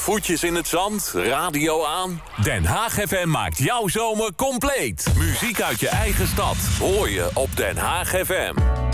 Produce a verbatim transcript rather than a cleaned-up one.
Voetjes in het zand, radio aan. Den Haag F M maakt jouw zomer compleet. Muziek uit je eigen stad hoor je op Den Haag F M.